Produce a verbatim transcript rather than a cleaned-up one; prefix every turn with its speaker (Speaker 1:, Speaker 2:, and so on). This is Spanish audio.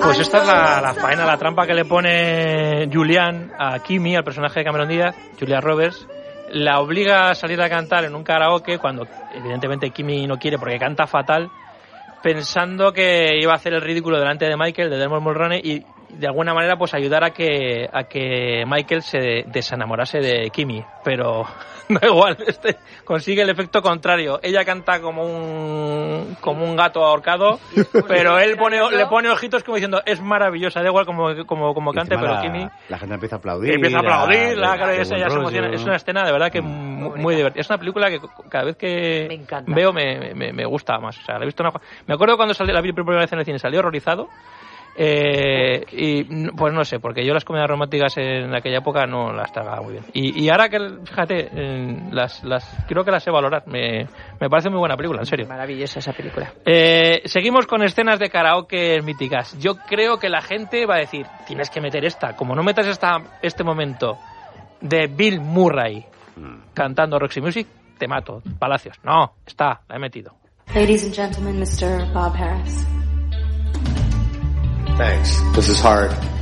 Speaker 1: Pues esta es la, la faena, la trampa que le pone Julian a Kimi, al personaje de Cameron Díaz, Julia Roberts. La obliga a salir a cantar en un karaoke cuando evidentemente Kimi no quiere porque canta fatal, pensando que iba a hacer el ridículo delante de Michael, de Dermot Mulroney, y de alguna manera pues ayudar a que a que Michael se desenamorase de Kimi, pero da igual, este consigue el efecto contrario. Ella canta como un como un gato ahorcado, pero él pone le pone ojitos como diciendo es maravillosa, da igual como como como cante, pero
Speaker 2: la,
Speaker 1: Kimi
Speaker 2: la gente empieza a aplaudir,
Speaker 1: empieza a aplaudir, la cara
Speaker 2: de
Speaker 1: esa ya se emociona. Es una escena de verdad que muy, muy divertida. Es una película que cada vez que
Speaker 3: me
Speaker 1: veo me, me, me gusta más. O sea, la he visto una... Me acuerdo cuando salió, la vi por primera vez en el cine, salí horrorizado. Eh, y pues no sé, porque yo las comedias románticas en aquella época no las tragaba muy bien. Y, y ahora que, fíjate, eh, las, las creo que las sé valorar. Me, me parece muy buena película, en serio.
Speaker 3: Maravillosa esa película.
Speaker 1: Eh, seguimos con escenas de karaoke míticas. Yo creo que la gente va a decir, tienes que meter esta. Como no metas esta, este momento de Bill Murray mm. cantando Roxy Music, te mato. Palacios. No, está, la he metido.
Speaker 4: Ladies and gentlemen, mister Bob Harris.
Speaker 5: Thanks. This is hard.